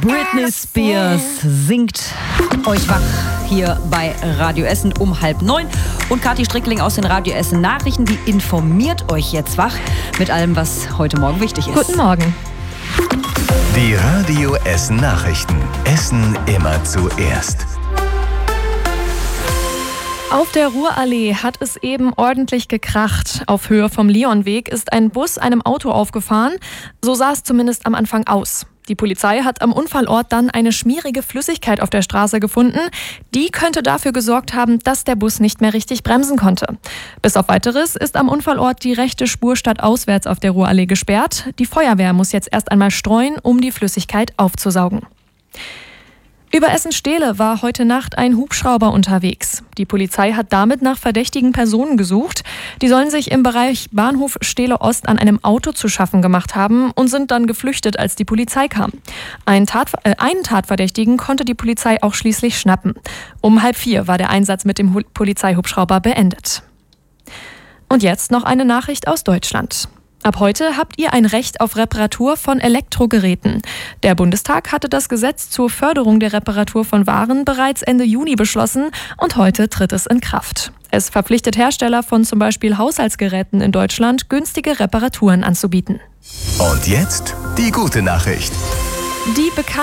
Britney Spears singt euch wach hier bei Radio Essen um 8:30. Und Kathi Strickling aus den Radio Essen Nachrichten, die informiert euch jetzt wach mit allem, was heute Morgen wichtig ist. Guten Morgen. Die Radio Essen Nachrichten. Essen immer zuerst. Auf der Ruhrallee hat es eben ordentlich gekracht. Auf Höhe vom Leonweg ist ein Bus einem Auto aufgefahren. So sah es zumindest am Anfang aus. Die Polizei hat am Unfallort dann eine schmierige Flüssigkeit auf der Straße gefunden. Die könnte dafür gesorgt haben, dass der Bus nicht mehr richtig bremsen konnte. Bis auf Weiteres ist am Unfallort die rechte Spur stadtauswärts auf der Ruhrallee gesperrt. Die Feuerwehr muss jetzt erst einmal streuen, um die Flüssigkeit aufzusaugen. Über Essen-Stehle war heute Nacht ein Hubschrauber unterwegs. Die Polizei hat damit nach verdächtigen Personen gesucht. Die sollen sich im Bereich Bahnhof Stehle Ost an einem Auto zu schaffen gemacht haben und sind dann geflüchtet, als die Polizei kam. Einen Tatverdächtigen konnte die Polizei auch schließlich schnappen. Um 3:30 war der Einsatz mit dem Polizeihubschrauber beendet. Und jetzt noch eine Nachricht aus Deutschland. Ab heute habt ihr ein Recht auf Reparatur von Elektrogeräten. Der Bundestag hatte das Gesetz zur Förderung der Reparatur von Waren bereits Ende Juni beschlossen und heute tritt es in Kraft. Es verpflichtet Hersteller von zum Beispiel Haushaltsgeräten in Deutschland, günstige Reparaturen anzubieten. Und jetzt die gute Nachricht. Die